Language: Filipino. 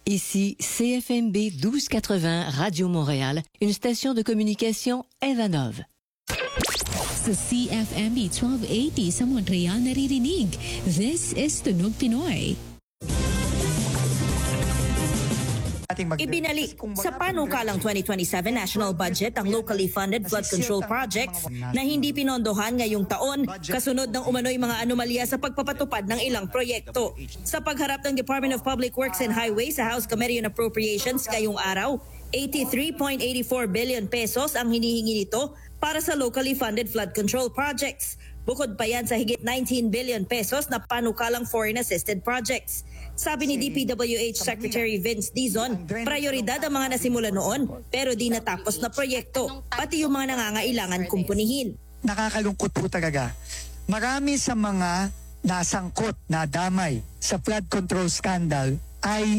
Ici CFMB 1280 Radio Montréal, une station de communication Evanov. Sa CFMB 1280 sa Montreal naririnig. This is Tunog Pinoy. Ibinalik sa panukalang 2027 national budget ang locally funded flood control projects na hindi pinondohan ngayong taon kasunod ng umano'y mga anomalya sa pagpapatupad ng ilang proyekto. Sa pagharap ng Department of Public Works and Highways sa House Committee on Appropriations ngayong araw, 83.84 billion pesos ang hinihingi nito para sa locally funded flood control projects. Bukod pa yan sa higit 19 billion pesos na panukalang foreign assisted projects. Sabi ni DPWH Secretary Vince Dizon, prioridad ang mga nasimula noon pero di natapos na proyekto, pati yung mga nangangailangan kumpunihin. Nakakalungkot po talaga. Marami sa mga nasangkot na damay sa flood control scandal ay